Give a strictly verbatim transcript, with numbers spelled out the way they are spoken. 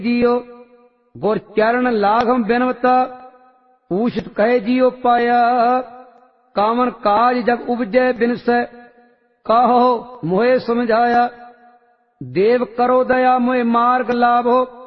जियो गुर चरण लाघम बिनवता पूछत कहे जियो पाया कामन काज जग उपजै बिनसै कहो मोहे समझाया देव करो दया मोहे मार्ग लाभो